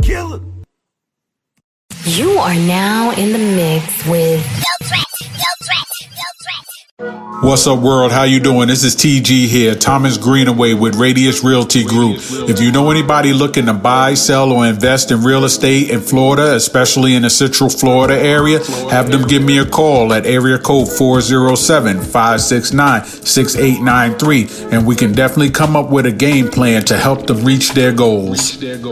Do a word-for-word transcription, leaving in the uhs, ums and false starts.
killer. You are now in the mix with Yo Threat, Yo Threat, Yo Threat. What's up, world? How you doing? This is T G here, Thomas Greenaway with Radius Realty Group. If you know anybody looking to buy, sell, or invest in real estate in Florida, especially in the Central Florida area, have them give me a call at area code four oh seven, five six nine, six eight nine three, and we can definitely come up with a game plan to help them reach their goals.